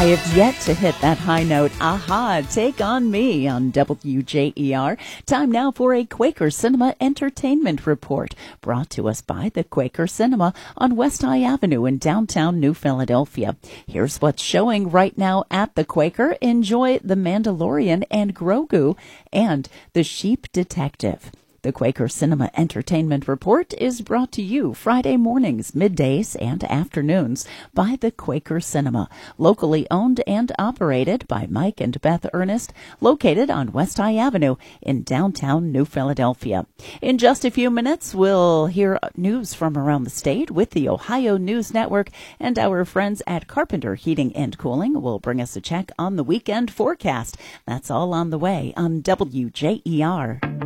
I have yet to hit that high note. Aha, Take on Me on WJER. Time now for a Quaker Cinema Entertainment Report, brought to us by the Quaker Cinema on West High Avenue in downtown New Philadelphia. Here's what's showing right now at the Quaker. Enjoy The Mandalorian and Grogu and The Sheep Detective. The Quaker Cinema Entertainment Report is brought to you Friday mornings, middays, and afternoons by the Quaker Cinema, locally owned and operated by Mike and Beth Ernest, located on West High Avenue in downtown New Philadelphia. In just a few minutes, we'll hear news from around the state with the Ohio News Network, and our friends at Carpenter Heating and Cooling will bring us a check on the weekend forecast. That's all on the way on WJER.